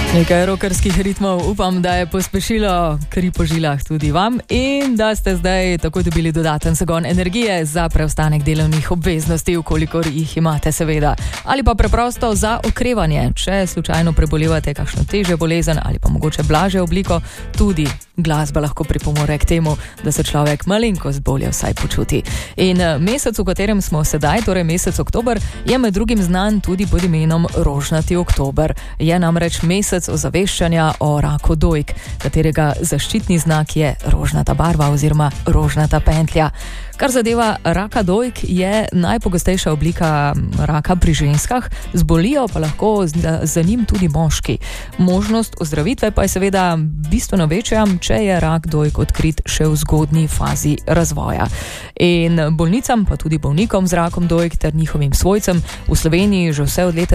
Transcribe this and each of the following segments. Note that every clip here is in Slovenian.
Nekaj rokerskih ritmov upam, da je pospešilo kri po žilah tudi vam in da ste zdaj tako dobili dodaten zagon energije za preostanek delovnih obveznosti, vkolikor jih imate seveda. Ali pa preprosto za okrevanje, če slučajno prebolevate kakšno težjo bolezen ali pa mogoče blažjo obliko, tudi glasba lahko pripomore k temu, da se človek malenkost bolje vsaj počuti. In mesec, v katerem smo sedaj, torej mesec oktober, je med drugim znan tudi pod imenom Rožnati oktober. Je namreč mesec ozaveščanja o raku dojk, katerega zaščitni znak je rožnata barva oziroma rožnata pentlja. Kar zadeva raka dojk, je najpogostejša oblika raka pri ženskah, zbolijo pa lahko za njim tudi moški. Možnost ozdravitve pa je seveda bistveno večja, če je rak dojk odkrit še v zgodnji fazi razvoja. In bolnicam, pa tudi bolnikom z rakom dojk ter njihovim svojcem v Sloveniji že vse od leta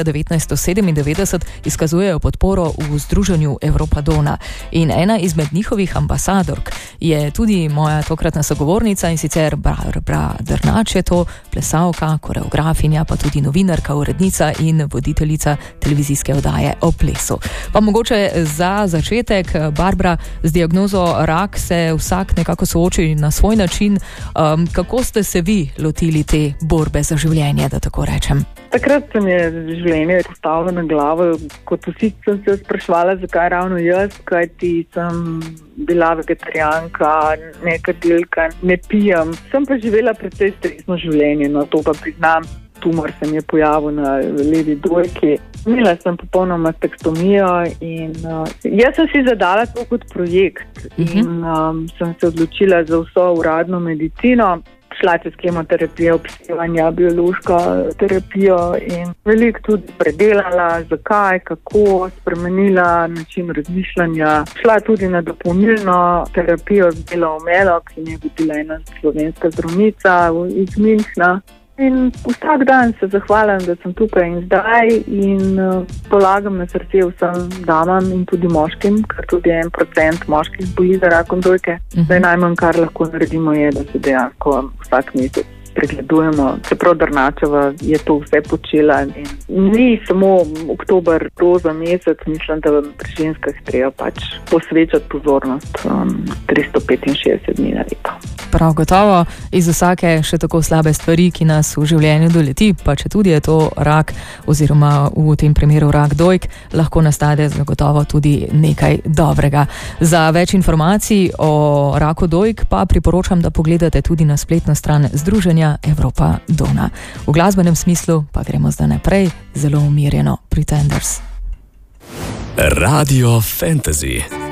1997 izkazujejo podporo v združenju Evropadona. In ena izmed njihovih ambasadork je tudi moja tokratna sogovornica, in sicer Barbara Drnač je to, plesalka, koreografinja, pa tudi novinarka, urednica in voditeljica televizijske oddaje o plesu. Pa mogoče za začetek, Barbara, z diagnozo rak se vsak nekako sooči na svoj način. Kako ste se vi lotili te borbe za življenje, da tako rečem? Takrat se mi je življenje postavilo na glavo. Kot vsi sem se spraševala, zakaj ravno jaz, kajti sem bila vegetarijanka, ne kadilka, ne pijem. Sem pa živela precej stresno življenje, no to pa priznam. Tumor se mi je pojavil na levi dojki. Imela sem popolnoma mastektomijo in jaz sem si zadala to kot projekt in sem se odločila za vso uradno medicino. Šla čez kemoterapijo, obsevanja, biološko terapijo in veliko tudi predelala, zakaj, kako, spremenila način razmišljanja. Šla tudi na dopolnilno terapijo z Belo Omelo, ki mi je vodila ena slovenska zdravnica iz Münchna. In vsak dan se zahvaljam, da sem tukaj in zdaj in polagam na srce vsem damam in tudi moškim, ker tudi 1% moških boli za rakom dojke. Zdaj najmanj, kar lahko naredimo, je, da se dejansko vsak mesec pregledujemo. Čeprav Drnačeva je to vse počela in ni samo oktober roza mesec, mislim, da pri ženskah treba pač posvečati pozornost 365 dni na leto. Prav gotovo, iz vsake še tako slabe stvari, ki nas v življenju doleti, pa če tudi je to rak oziroma v tem primeru rak dojk, lahko nastane zagotovo tudi nekaj dobrega. Za več informacij o raku dojk pa priporočam, da pogledate tudi na spletno stran združenja Evropadona. V glasbenem smislu pa gremo zdaj naprej zelo umirjeno Pretenders. Radio Fantasy.